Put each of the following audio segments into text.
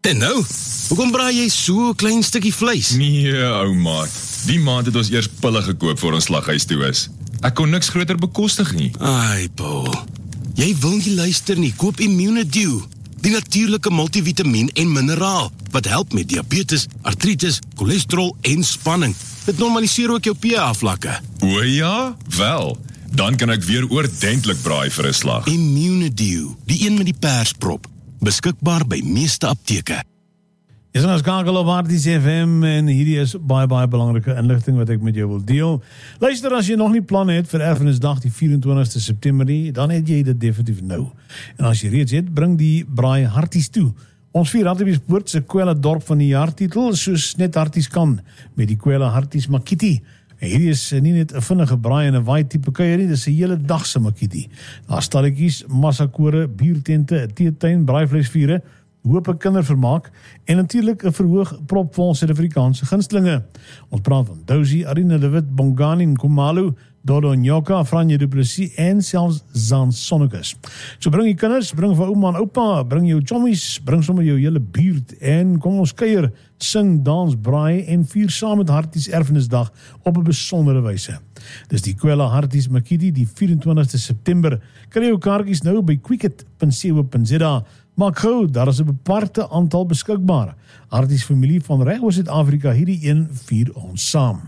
En nou, hoekom braai jy so 'n klein stukkie vleis? Nee, ou maat. Die maand het ons eers pille gekoop voor ons slaghuis toe is. Ek kon niks groter bekostig nie. Ai, Paul. Jy wil nie luister nie, koop Immunedew. Die natuurlike multivitamiin en mineraal, wat help met diabetes, artritis, cholesterol en spanning. Dit normaliseer ook jou pH-vlakke. O ja? Wel, dan kan ek weer oordentlik braai vir 'n slag. Immunedew, die een met die persprop. Beskikbaar by meeste apteke. Is ons skakel op Harties FM en hierdie is baie belangrike inligting wat ek met jou wil deel. Luister, as jy nog nie planne het vir Erfenisdag die 24ste September nie, dan het jy dit definitief nou. En as jy reeds het, bring die braai Harties toe. Ons vier Hartbeespoort se Kwela dorp van die jaar titel, soos net Harties kan, met die Kwela Harties Makiti. En hierdie is nie net 'n vinnige braai en 'n waai tipe kuier nie, dis 'n hele dag se makiti. Daar stalletjies, massakore, biertente, 'n teetuin, braaivleisvure, hoop 'n kindervermaak en natuurlik 'n verhoog propvol Suid-Afrikaanse gunstelinge. Ons praat van Dousie, Arina de Wit, Bongani Nkomalu, Dodo Nyoka, Franje du Plessis en selfs Zan Sonnekus. So bring jy kinders, bring vir ouma en oupa, bring jou chommies, bring sommer jou hele buurt en kom ons kuier, sing, dans, braai en vier saam met Harties Erfenisdag op 'n besondere wyse. Dis die Kwela Harties Makiti die 24ste September. Kry jou kaartjies nou by quicket.co.za. Maak gou, daar is 'n beperkte aantal beskikbaar. Harties familie van reg oor Suid-Afrika, hierdie een vier ons saam.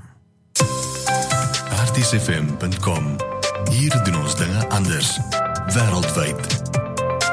hartiesfm.com. Hier doen ons dinge anders. Wêreldwyd.